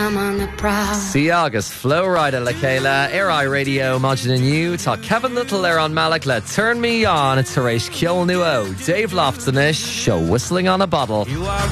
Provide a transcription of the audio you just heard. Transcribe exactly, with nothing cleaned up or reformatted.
I'm on the prowl. Sí agus Flow Rider le chéile ar I Radio Máidir inniu tá Kevin Little ar an Malach le Turn Me On a tar éis ceol nu ó Dave Lofton-ish show Whistling on a Bottle. You are